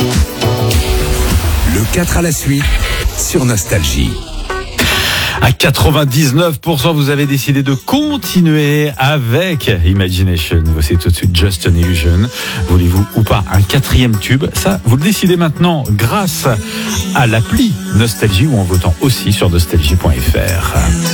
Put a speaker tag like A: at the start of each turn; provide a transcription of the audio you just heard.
A: Le 4 à la suite sur Nostalgie.
B: À 99%, vous avez décidé de continuer avec Imagination. Voici tout de suite Just an Illusion. Voulez-vous ou pas un 4e tube? Ça, vous le décidez maintenant grâce à l'appli Nostalgie ou en votant aussi sur nostalgie.fr.